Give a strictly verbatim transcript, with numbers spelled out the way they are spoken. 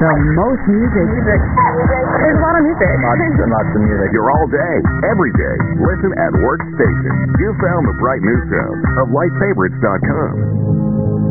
The most music. Music. There's a lot of music. Lots and lots of music. You're all day, every day. Listen at Workstation. You found the bright new sound of light favorites dot com.